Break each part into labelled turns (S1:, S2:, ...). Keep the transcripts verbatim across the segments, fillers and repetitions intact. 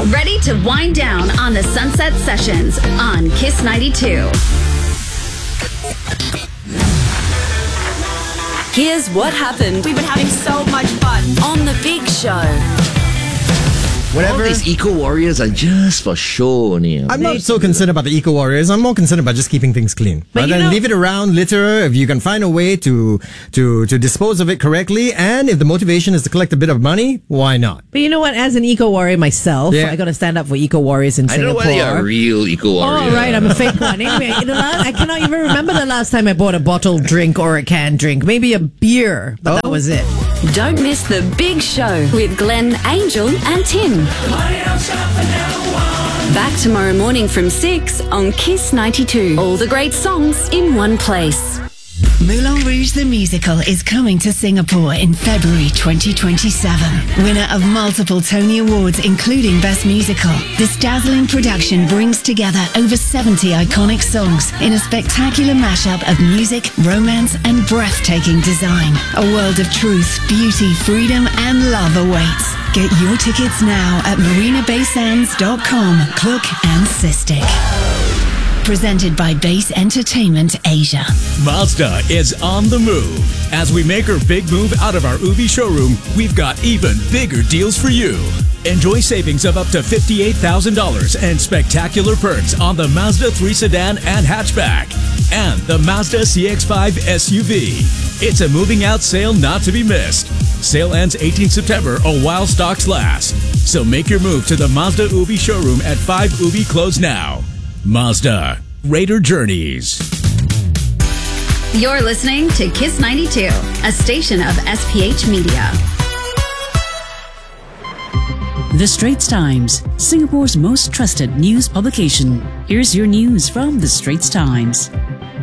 S1: Ready to wind down on the Sunset Sessions on Kiss ninety-two. Here's what happened.
S2: We've been having so much fun
S1: on The Big Show.
S3: Whatever. All these eco-warriors are just for show only.
S4: I'm not so concerned about the eco-warriors. I'm more concerned about just keeping things clean. But Rather than leave it around, litter, if you can find a way to, to, to dispose of it correctly, and if the motivation is to collect a bit of money, why not?
S5: But you know what? As an eco-warrior myself, yeah. I got to stand up for eco-warriors in
S3: I
S5: Singapore.
S3: I don't know whether you're a real eco-warrior.
S5: Oh, right. I'm a fake one. Anyway, the last, I cannot even remember the last time I bought a bottled drink or a canned drink. Maybe a beer, but oh. that was it.
S1: Don't miss The Big Show with Glenn, Angel and Tim. Back tomorrow morning from six on Kiss ninety-two. All the great songs in one place.
S6: Moulin Rouge the Musical is coming to Singapore in February twenty twenty-seven. Winner of multiple Tony Awards, including Best Musical, this dazzling production brings together over seventy iconic songs in a spectacular mashup of music, romance, and breathtaking design. A world of truth, beauty, freedom, and love awaits. Get your tickets now at marina bay sands dot com. Klook and Sistik. Presented by Base Entertainment Asia.
S7: Mazda is on the move. As we make our big move out of our Ubi showroom, we've got even bigger deals for you. Enjoy savings of up to fifty-eight thousand dollars and spectacular perks on the Mazda three sedan and hatchback and the Mazda C X five S U V. It's a moving out sale not to be missed. Sale ends eighteenth September or while stocks last. So make your move to the Mazda Ubi showroom at five Ubi Close now. Mazda, Raider Journeys.
S1: You're listening to Kiss ninety-two, a station of S P H Media.
S8: The Straits Times, Singapore's most trusted news publication. Here's your news from The Straits Times.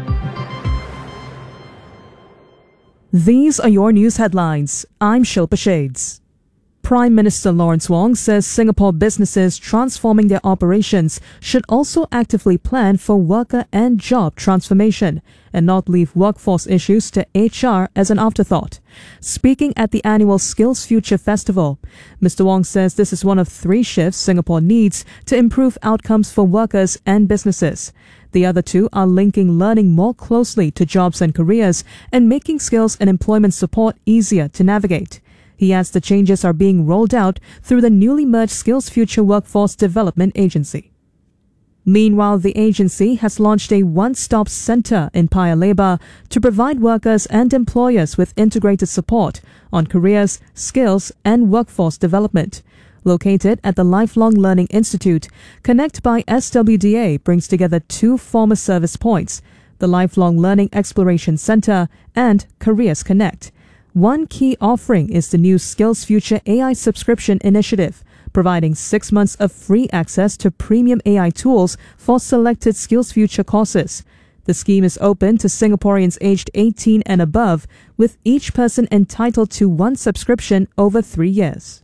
S9: These are your news headlines. I'm Shilpa Shades. Prime Minister Lawrence Wong says Singapore businesses transforming their operations should also actively plan for worker and job transformation and not leave workforce issues to H R as an afterthought. Speaking at the annual Skills Future Festival, Mister Wong says this is one of three shifts Singapore needs to improve outcomes for workers and businesses. The other two are linking learning more closely to jobs and careers and making skills and employment support easier to navigate. He adds the changes are being rolled out through the newly merged Skills Future Workforce Development Agency. Meanwhile, the agency has launched a one-stop center in Paya Lebar to provide workers and employers with integrated support on careers, skills, and workforce development. Located at the Lifelong Learning Institute, Connect by S W D A brings together two former service points, the Lifelong Learning Exploration Center and Careers Connect. One key offering is the new Skills Future A I subscription initiative, providing six months of free access to premium A I tools for selected Skills Future courses. The scheme is open to Singaporeans aged eighteen and above, with each person entitled to one subscription over three years.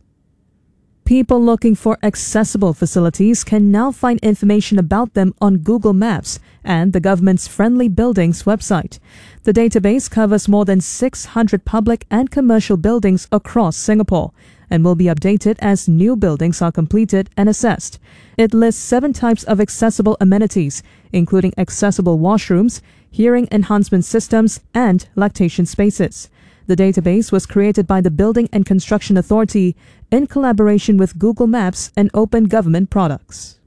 S9: People looking for accessible facilities can now find information about them on Google Maps and the government's Friendly Buildings website. The database covers more than six hundred public and commercial buildings across Singapore and will be updated as new buildings are completed and assessed. It lists seven types of accessible amenities, including accessible washrooms, hearing enhancement systems, and lactation spaces. The database was created by the Building and Construction Authority in collaboration with Google Maps and Open Government Products.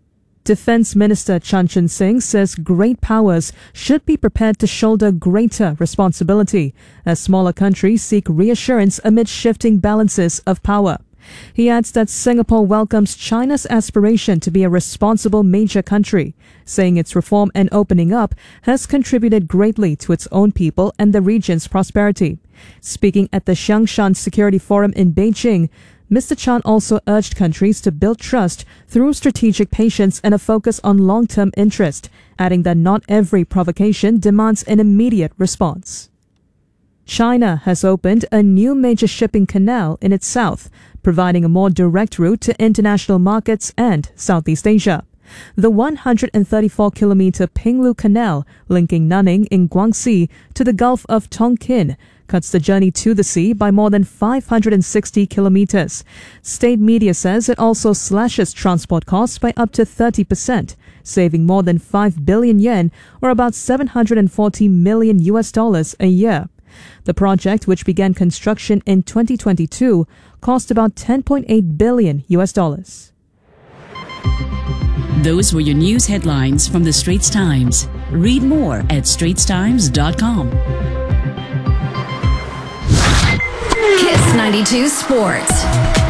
S9: Defense Minister Chan Chun Sing says great powers should be prepared to shoulder greater responsibility as smaller countries seek reassurance amid shifting balances of power. He adds that Singapore welcomes China's aspiration to be a responsible major country, saying its reform and opening up has contributed greatly to its own people and the region's prosperity. Speaking at the Xiangshan Security Forum in Beijing, Mister Chan also urged countries to build trust through strategic patience and a focus on long-term interest, adding that not every provocation demands an immediate response. China has opened a new major shipping canal in its south, providing a more direct route to international markets and Southeast Asia. The one hundred thirty-four kilometer Pinglu Canal, linking Nanning in Guangxi to the Gulf of Tonkin, cuts the journey to the sea by more than five hundred sixty kilometers. State media says it also slashes transport costs by up to thirty percent, saving more than five billion yen or about seven hundred forty million U S dollars a year. The project, which began construction in twenty twenty-two, cost about ten point eight billion U S dollars.
S8: Those were your news headlines from the Straits Times. Read more at straits times dot com.
S1: Kiss ninety-two Sports.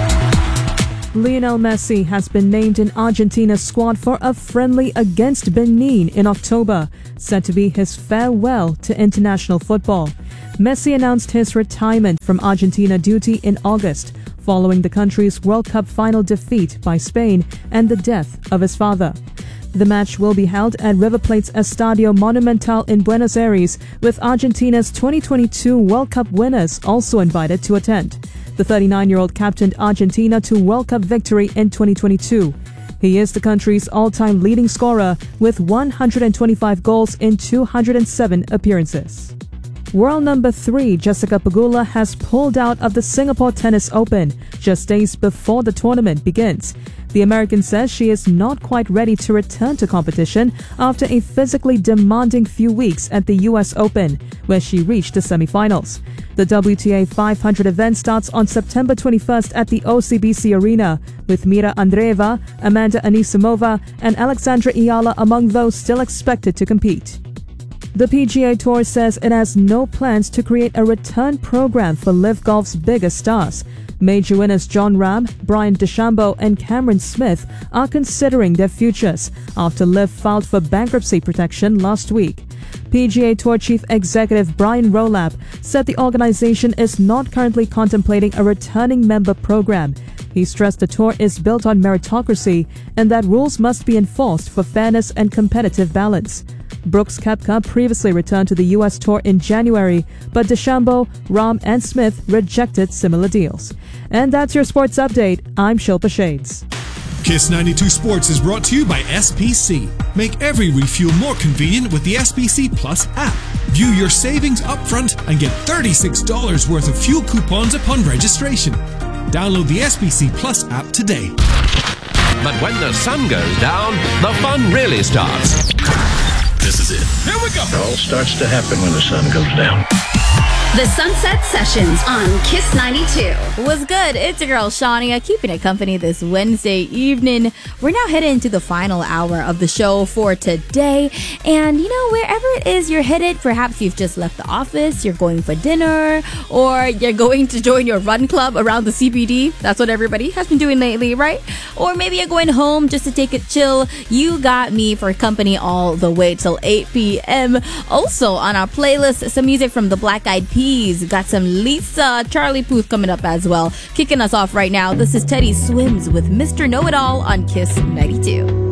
S9: Lionel Messi has been named in Argentina's squad for a friendly against Benin in October, said to be his farewell to international football. Messi announced his retirement from Argentina duty in August, following the country's World Cup final defeat by Spain and the death of his father. The match will be held at River Plate's Estadio Monumental in Buenos Aires, with Argentina's twenty twenty-two World Cup winners also invited to attend. The thirty-nine-year-old captained Argentina to World Cup victory in twenty twenty-two. He is the country's all-time leading scorer with one hundred twenty-five goals in two hundred seven appearances. World number three Jessica Pegula has pulled out of the Singapore Tennis Open just days before the tournament begins. The American says she is not quite ready to return to competition after a physically demanding few weeks at the U S Open, where she reached the semifinals. The W T A five hundred event starts on September twenty-first at the O C B C Arena, with Mira Andreeva, Amanda Anisimova, and Alexandra Iala among those still expected to compete. The P G A Tour says it has no plans to create a return program for Live Golf's biggest stars. Major winners Jon Rahm, Brian DeChambeau, and Cameron Smith are considering their futures after Liv filed for bankruptcy protection last week. P G A Tour Chief Executive Brian Rowlap said the organization is not currently contemplating a returning member program. He stressed the tour is built on meritocracy and that rules must be enforced for fairness and competitive balance. Brooks Koepka previously returned to the U S Tour in January, but DeChambeau, Rahm, and Smith rejected similar deals. And that's your sports update. I'm Shilpa Shades.
S2: Kiss ninety-two Sports is brought to you by S P C. Make every refuel more convenient with the S P C Plus app. View your savings upfront and get thirty-six dollars worth of fuel coupons upon registration. Download the S P C Plus app today.
S10: But when the sun goes down, the fun really starts.
S2: This is it. Here we go.
S11: It all starts to happen when the sun goes down.
S1: The Sunset Sessions on Kiss ninety-two.
S12: What's good? It's your girl Shania, keeping it company this Wednesday evening. We're now heading into the final hour of the show for today. And, you know, wherever it is you're headed, perhaps you've just left the office, you're going for dinner, or you're going to join your run club around the C B D. That's what everybody has been doing lately, right? Or maybe you're going home just to take it chill. You got me for company all the way till eight p.m. Also, on our playlist, some music from the Black Eyed Peas. Got some Lisa, Charlie Puth coming up as well. Kicking us off right now, this is Teddy Swims with Mister Know-It-All on Kiss ninety-two.